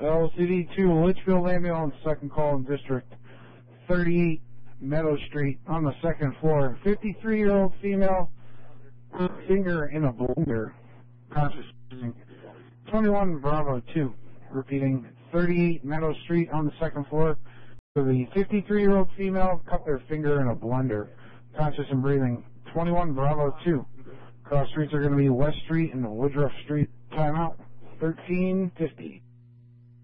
LCD2, Litchfield Ambulance, second call in District 38, Meadow Street, on the second floor. 53-year-old female, finger in a blender, conscious. 21 Bravo 2, repeating, 38 Meadow Street on the second floor. So the 53-year-old female cut their finger in a blender, conscious and breathing. 21 Bravo 2. Cross streets are going to be West Street and Woodruff Street. Timeout, 13:50.